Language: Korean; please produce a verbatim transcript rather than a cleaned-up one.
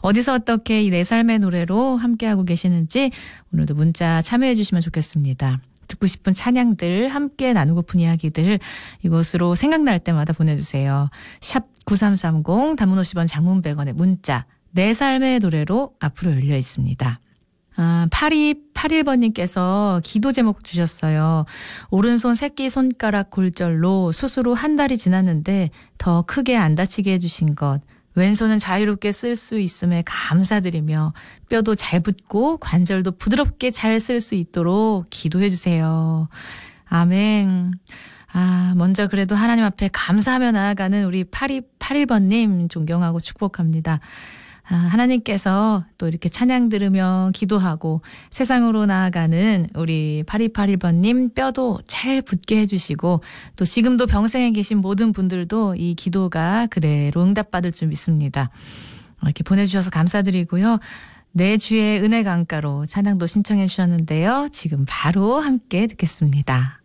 어디서 어떻게 이 내 삶의 노래로 함께하고 계시는지 오늘도 문자 참여해 주시면 좋겠습니다. 듣고 싶은 찬양들, 함께 나누고픈 이야기들 이곳으로 생각날 때마다 보내주세요. 샵 구삼삼공, 단문 오십 원, 장문 백 원의 문자, 내 삶의 노래로 앞으로 열려 있습니다. 아, 팔이팔일 번님께서 기도 제목 주셨어요. 오른손 새끼손가락 골절로 수술 후 한 달이 지났는데 더 크게 안 다치게 해주신 것, 왼손은 자유롭게 쓸 수 있음에 감사드리며 뼈도 잘 붙고 관절도 부드럽게 잘 쓸 수 있도록 기도해 주세요. 아멘. 아, 먼저 그래도 하나님 앞에 감사하며 나아가는 우리 팔이팔일 번님 존경하고 축복합니다. 아, 하나님께서 또 이렇게 찬양 들으며 기도하고 세상으로 나아가는 우리 팔이팔일 번님 뼈도 잘 붙게 해주시고 또 지금도 병생에 계신 모든 분들도 이 기도가 그대로 응답받을 줄 믿습니다. 이렇게 보내주셔서 감사드리고요. 내 주의 은혜 강가로 찬양도 신청해 주셨는데요. 지금 바로 함께 듣겠습니다.